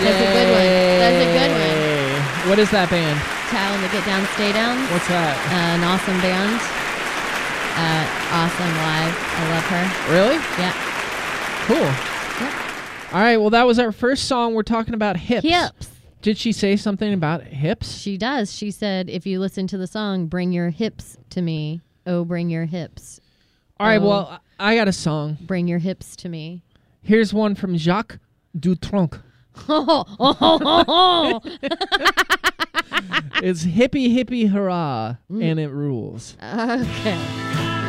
That's a good one. That's a good one. What is that band? Towel and the Get Down, Stay Down. What's that? An awesome band. Awesome live. I love her. Really? Yeah. Cool. Yep. All right, well, that was our first song. We're talking about hips. Hips. Did she say something about hips? She does. She said, if you listen to the song, bring your hips to me. Oh, bring your hips. All right, well, I got a song. Bring your hips to me. Here's one from Jacques Dutronc. Okay. It's hippie hippie hurrah, and it rules. Okay.